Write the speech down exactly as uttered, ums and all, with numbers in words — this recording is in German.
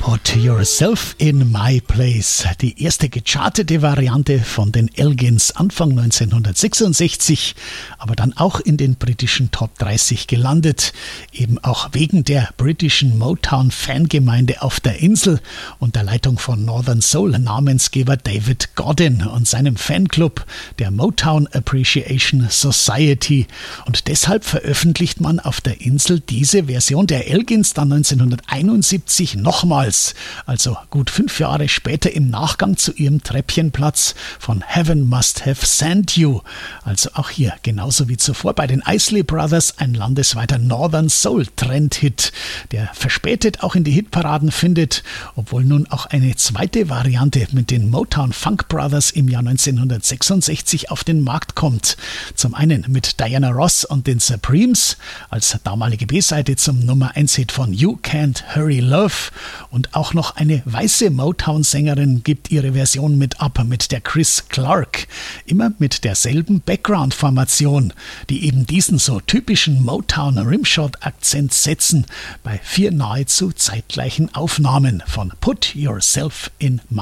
Put Yourself in My Place, die erste gechartete Variante von den Elgins Anfang neunzehnhundertsechsundsechzig, aber dann auch in den britischen Top dreißig gelandet, eben auch wegen der britischen Motown-Fangemeinde auf der Insel und der Leitung von Northern Soul Namensgeber David Godin und seinem Fanclub, der Motown Appreciation Society. Und deshalb veröffentlicht man auf der Insel diese Version der Elgins dann neunzehnhunderteinundsiebzig nochmals, also gut fünf Jahre später im Nachgang zu ihrem Treppchenplatz von Heaven Must Have Sent You. Also auch hier, genauso wie zuvor bei den Isley Brothers, ein landesweiter Northern Soul Trendhit, der verspätet auch in die Hitparaden findet, obwohl nun auch eine zweite Variante mit den Motown Funk Brothers im Jahr neunzehnhundertsechsundsechzig auf den Markt kommt. Zum einen mit Diana Ross und den Supremes als damalige B-Seite zum Nummer eins Hit von You Can't Hurry Love, und auch noch eine weiße Motown-Sängerin gibt ihre Version mit ab, mit der Chris Clark. Immer mit derselben Background-Formation, die eben diesen so typischen Motown-Rimshot-Akzent setzen, bei vier nahezu zeitgleichen Aufnahmen von Put Yourself in My